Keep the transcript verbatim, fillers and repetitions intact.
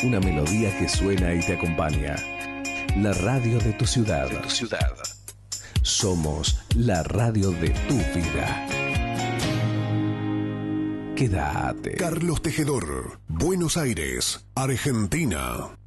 Una melodía que suena y te acompaña. La radio de tu ciudad. De tu ciudad. Somos la radio de tu vida. Quédate. Carlos Tejedor, Buenos Aires, Argentina.